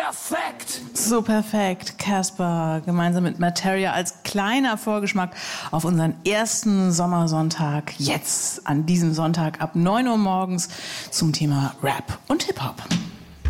perfekt! So perfekt. Casper gemeinsam mit Materia als kleiner Vorgeschmack auf unseren ersten Sommersonntag. Jetzt an diesem Sonntag ab 9 Uhr morgens zum Thema Rap und Hip-Hop.